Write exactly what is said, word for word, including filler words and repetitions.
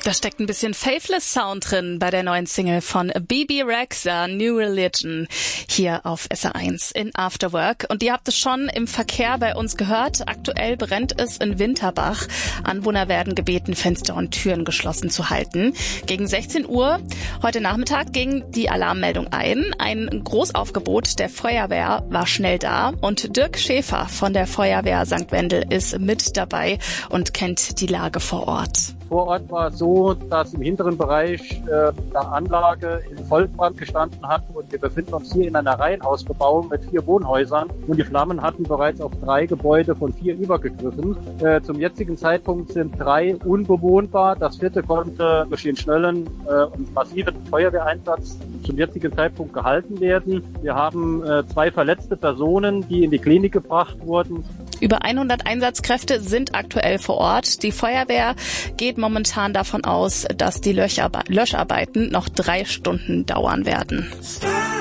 Da steckt ein bisschen Faithless Sound drin bei der neuen Single von Bebe Rexha, New Religion, hier auf S R eins in After Work. Und ihr habt es schon im Verkehr bei uns gehört. Aktuell brennt es in Winterbach. Anwohner werden gebeten, Fenster und Türen geschlossen zu halten. Gegen sechzehn Uhr heute Nachmittag ging die Alarmmeldung ein. Ein Großaufgebot der Feuerwehr war schnell da. Und Dirk Schäfer von der Feuerwehr Sankt Wendel ist mit dabei und kennt die Lage vor Ort. Vor Ort war es so, dass im hinteren Bereich äh, eine Anlage in Vollbrand gestanden hat und wir befinden uns hier in einer Reihenhausbebauung mit vier Wohnhäusern und die Flammen hatten bereits auf drei Gebäude von vier übergegriffen. Äh, zum jetzigen Zeitpunkt sind drei unbewohnbar. Das vierte konnte durch den schnellen äh, und massiven Feuerwehreinsatz zum jetzigen Zeitpunkt gehalten werden. Wir haben äh, zwei verletzte Personen, die in die Klinik gebracht wurden. Über hundert Einsatzkräfte sind aktuell vor Ort. Die Feuerwehr geht momentan davon aus, dass die Löscharbeiten noch drei Stunden dauern werden.